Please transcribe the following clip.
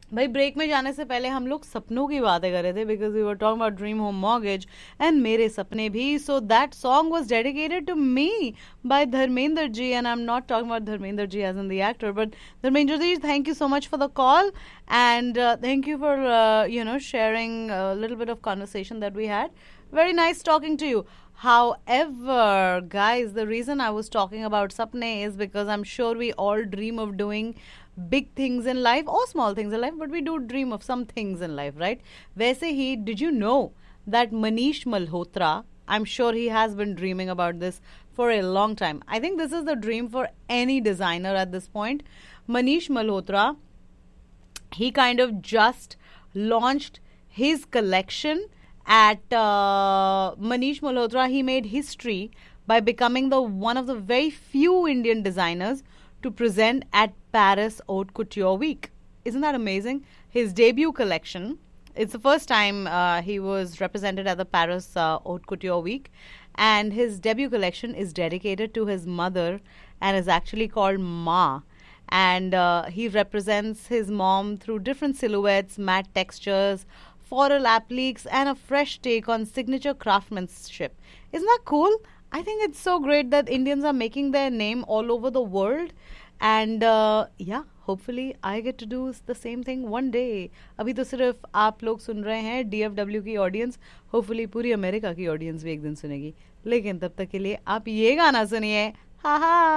भाई ब्रेक में जाने से पहले हम लोग सपनों की बातें कर रहे थे because we were talking about dream home mortgage and मेरे सपने भी. So that song was dedicated to me bye Dharmendra ji and I am not talking about Dharmendra ji as in the actor but Dharmendra ji, thank you so much for the call and thank you for sharing a little bit of conversation that we had. Very nice talking to you. However, guys, the reason I was talking about sapne is because I'm sure we all dream of doing big things in life or small things in life, but we do dream of some things in life, right? वैसे ही, did you know that Manish Malhotra, I'm sure he has been dreaming about this for a long time. I think this is the dream for any designer at this point. Manish Malhotra, he kind of just launched his collection at Manish Malhotra. He made history by becoming the one of the very few Indian designers to present at Paris Haute Couture Week. Isn't that amazing? His debut collection. It's the first time he was represented at the Paris Haute Couture Week, and his debut collection is dedicated to his mother and is actually called Ma. And he represents his mom through different silhouettes, matte textures, floral appliques, and a fresh take on signature craftsmanship. Isn't that cool? I think it's so great that Indians are making their name all over the world. And yeah, hopefully I get to do the same thing one day. अभी तो सिर्फ आप लोग सुन रहे हैं DFW की audience. Hopefully पूरी America की ऑडियंस भी एक दिन सुनेगी. लेकिन तब तक के लिए आप ये गाना सुनिए. हा हा.